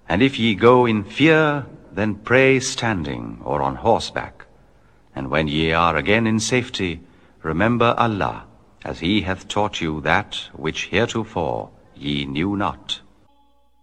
And if ye go in fear, then pray standing or on horseback. And when ye are again in safety, remember Allah, as He hath taught you that which heretofore ye knew not.